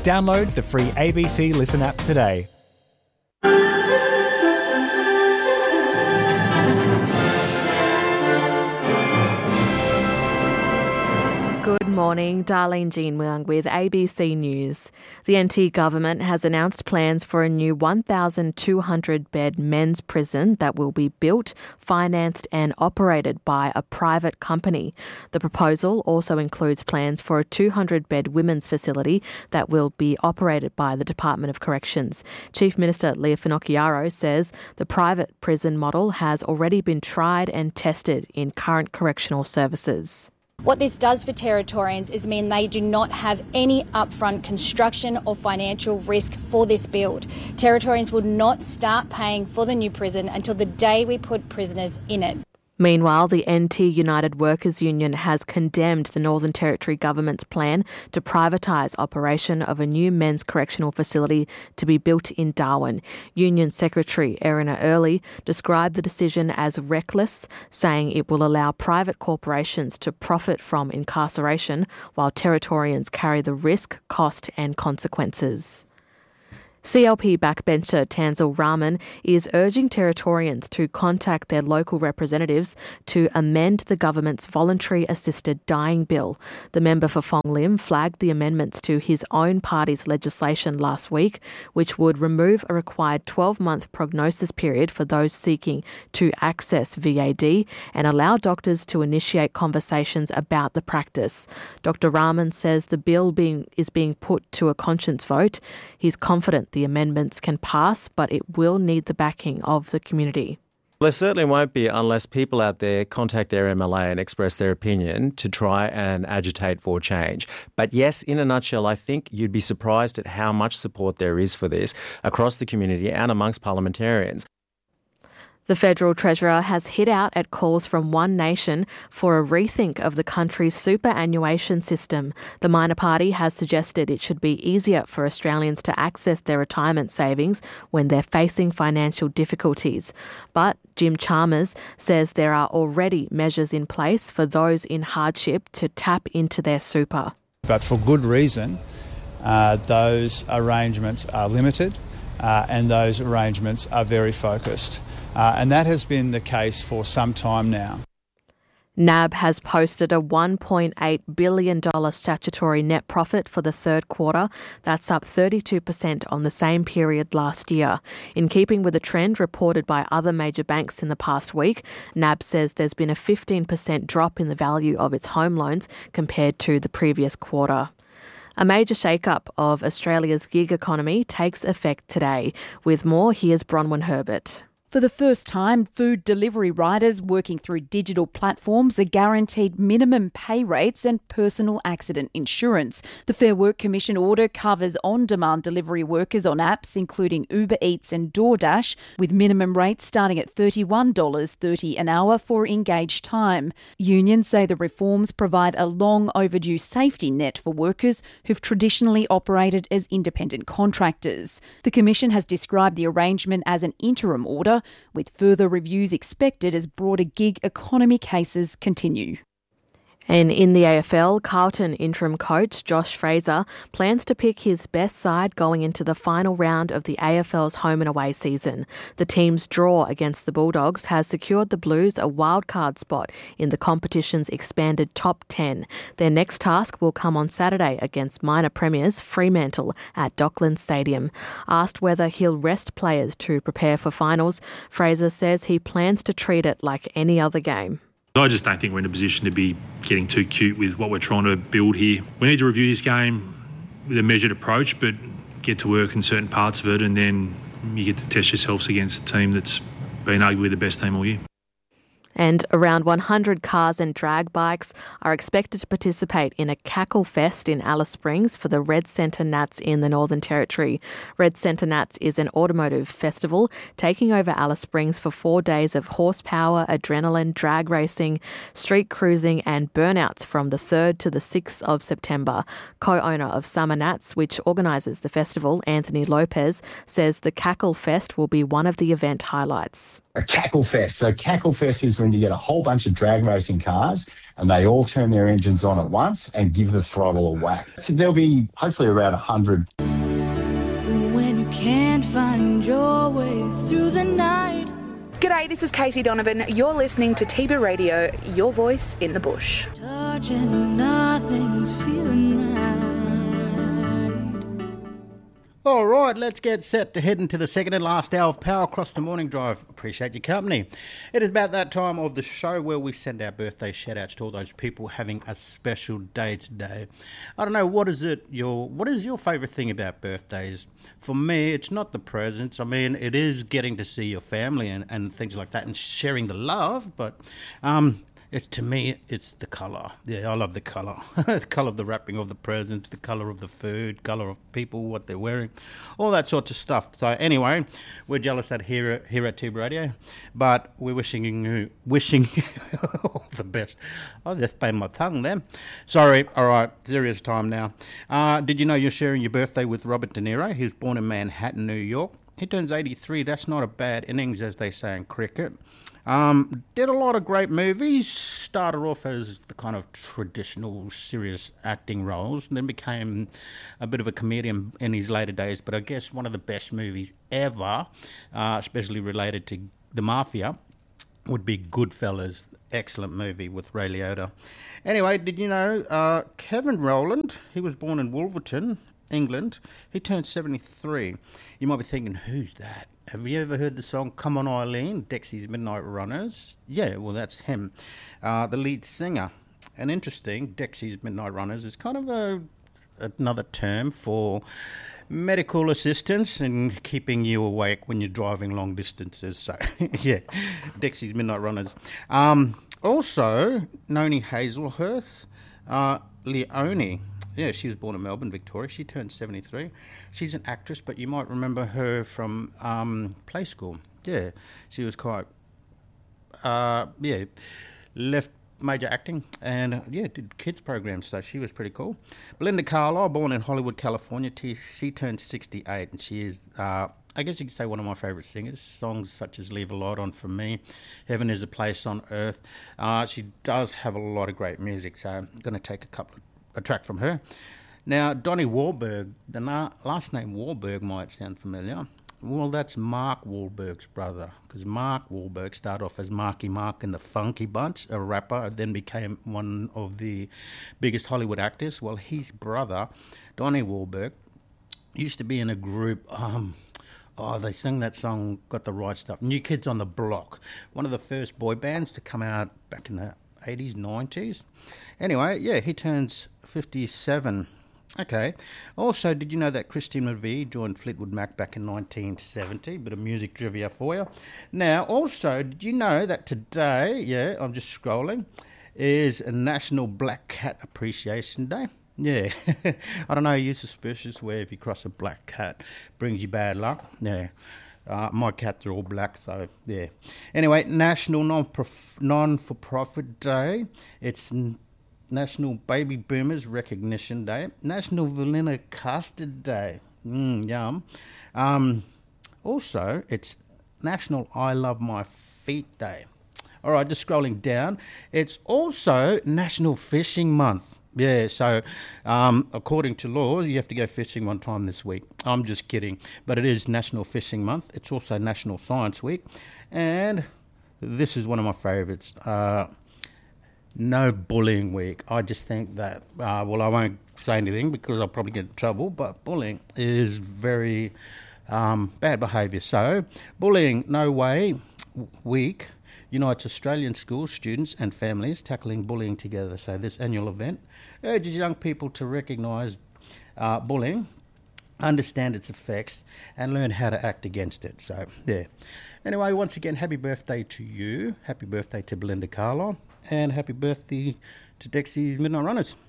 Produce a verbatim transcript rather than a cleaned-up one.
Download the free A B C Listen app today. Good morning, Darlene Jean Wang with A B C News. The N T government has announced plans for a new one thousand two hundred bed men's prison that will be built, financed and operated by a private company. The proposal also includes plans for a two hundred bed women's facility that will be operated by the Department of Corrections. Chief Minister Leah Finocchiaro says the private prison model has already been tried and tested in current correctional services. What this does for Territorians is mean they do not have any upfront construction or financial risk for this build. Territorians will not start paying for the new prison until the day we put prisoners in it. Meanwhile, the N T United Workers Union has condemned the Northern Territory government's plan to privatise operation of a new men's correctional facility to be built in Darwin. Union Secretary Erina Early described the decision as reckless, saying it will allow private corporations to profit from incarceration while Territorians carry the risk, cost and consequences. C L P backbencher Tanzil Rahman is urging Territorians to contact their local representatives to amend the government's voluntary assisted dying bill. The member for Fong Lim flagged the amendments to his own party's legislation last week, which would remove a required twelve-month prognosis period for those seeking to access V A D and allow doctors to initiate conversations about the practice. Doctor Rahman says the bill being, is being put to a conscience vote. He's confident the amendments can pass, but it will need the backing of the community. There certainly won't be unless people out there contact their M L A and express their opinion to try and agitate for change. But yes, in a nutshell, I think you'd be surprised at how much support there is for this across the community and amongst parliamentarians. The Federal Treasurer has hit out at calls from One Nation for a rethink of the country's superannuation system. The minor party has suggested it should be easier for Australians to access their retirement savings when they're facing financial difficulties. But Jim Chalmers says there are already measures in place for those in hardship to tap into their super. But for good reason, uh, those arrangements are limited uh, and those arrangements are very focused. Uh, and that has been the case for some time now. N A B has posted a one point eight billion dollars statutory net profit for the third quarter. That's up thirty-two percent on the same period last year. In keeping with a trend reported by other major banks in the past week, N A B says there's been a fifteen percent drop in the value of its home loans compared to the previous quarter. A major shake-up of Australia's gig economy takes effect today. With more, here's Bronwyn Herbert. For the first time, food delivery riders working through digital platforms are guaranteed minimum pay rates and personal accident insurance. The Fair Work Commission order covers on-demand delivery workers on apps including Uber Eats and DoorDash, with minimum rates starting at thirty-one dollars thirty an hour for engaged time. Unions say the reforms provide a long overdue safety net for workers who've traditionally operated as independent contractors. The Commission has described the arrangement as an interim order, with further reviews expected as broader gig economy cases continue. And in the A F L, Carlton interim coach Josh Fraser plans to pick his best side going into the final round of the A F L's home and away season. The team's draw against the Bulldogs has secured the Blues a wildcard spot in the competition's expanded top ten. Their next task will come on Saturday against minor premiers Fremantle at Docklands Stadium. Asked whether he'll rest players to prepare for finals, Fraser says he plans to treat it like any other game. I just don't think we're in a position to be getting too cute with what we're trying to build here. We need to review this game with a measured approach, but get to work in certain parts of it, and then you get to test yourselves against a team that's been arguably the best team all year. And around one hundred cars and drag bikes are expected to participate in a Cackle Fest in Alice Springs for the Red Centre Nats in the Northern Territory. Red Centre Nats is an automotive festival taking over Alice Springs for four days of horsepower, adrenaline, drag racing, street cruising and burnouts from the third to the sixth of September. Co-owner of Summer Nats, which organises the festival, Anthony Lopez, says the Cackle Fest will be one of the event highlights. A Cackle Fest. So Cackle Fest is when you get a whole bunch of drag racing cars and they all turn their engines on at once and give the throttle a whack. So there'll be hopefully around one hundred. When you can't find your way through the night. G'day, this is Casey Donovan. You're listening to T B Radio, your voice in the bush. Touching, nothing's feeling right. All right, let's get set to head into the second and last hour of Power Across the Morning Drive. Appreciate your company. It is about that time of the show where we send our birthday shout-outs to all those people having a special day today. I don't know, what is it? Your what is your favourite thing about birthdays? For me, it's not the presents. I mean, it is getting to see your family and, and things like that and sharing the love, but um, it, to me, it's the colour. Yeah, I love the colour. The colour of the wrapping of the presents, the colour of the food, colour of people, what they're wearing, all that sort of stuff. So anyway, we're jealous at here, here at T B Radio, but we're wishing you, wishing you all the best. I just banged my tongue then. Sorry, all right, serious time now. Uh, did you know you're sharing your birthday with Robert De Niro? He was born in Manhattan, New York. He turns eighty-three. That's not a bad innings, as they say in cricket. Um, did a lot of great movies, started off as the kind of traditional serious acting roles, and then became a bit of a comedian in his later days, but I guess one of the best movies ever, uh, especially related to the mafia, would be Goodfellas. Excellent movie with Ray Liotta. Anyway, did you know uh, Kevin Rowland, he was born in Wolverton, England, he turned seventy-three. You might be thinking, who's that? Have you ever heard the song Come On Eileen, Dexy's Midnight Runners? Yeah, well, that's him, uh, the lead singer. And interesting, Dexy's Midnight Runners is kind of a another term for medical assistance and keeping you awake when you're driving long distances. So, yeah, Dexy's Midnight Runners. Um, also, Noni Hazelhurst, uh, Leone. Yeah, she was born in Melbourne, Victoria. She turned seventy-three. She's an actress, but you might remember her from um, Play School. Yeah, she was quite, uh, yeah, left major acting and, uh, yeah, did kids programs, so she was pretty cool. Belinda Carlisle, born in Hollywood, California. T- she turned sixty-eight, and she is, uh, I guess you could say, one of my favourite singers. Songs such as Leave a Light On For Me, Heaven Is a Place on Earth. Uh, she does have a lot of great music, so I'm going to take a couple of a track from her. Now, Donnie Wahlberg, the na- last name Wahlberg might sound familiar. Well, that's Mark Wahlberg's brother, because Mark Wahlberg started off as Marky Mark and the Funky Bunch, a rapper, then became one of the biggest Hollywood actors. Well, his brother, Donnie Wahlberg, used to be in a group, um, oh, they sang that song, Got the Right Stuff, New Kids on the Block, one of the first boy bands to come out back in the eighties, nineties. Anyway, yeah, he turns fifty-seven. Okay. Also, did you know that Christine McVie joined Fleetwood Mac back in nineteen seventy? Bit of music trivia for you. Now, also, did you know that today, yeah, I'm just scrolling, is a National Black Cat Appreciation Day? Yeah. I don't know, are you suspicious where if you cross a black cat brings you bad luck? Yeah. Uh, my cats are all black, so yeah. Anyway, National Non-Prof- Non-For-Profit Day. It's n- National Baby Boomers Recognition Day. National Vanilla Custard Day. Mmm, yum. Um, also, it's National I Love My Feet Day. All right, just scrolling down. It's also National Fishing Month. Yeah, so um, according to law, you have to go fishing one time this week. I'm just kidding. But it is National Fishing Month. It's also National Science Week. And this is one of my favourites. Uh, no Bullying Week. I just think that, uh, well, I won't say anything because I'll probably get in trouble, but bullying is very um, bad behaviour. So, Bullying No Way Week unites Australian school students and families tackling bullying together. So this annual event urges young people to recognise uh, bullying, understand its effects, and learn how to act against it. So, yeah. Anyway, once again, happy birthday to you. Happy birthday to Belinda Carlisle. And happy birthday to Dexy's Midnight Runners.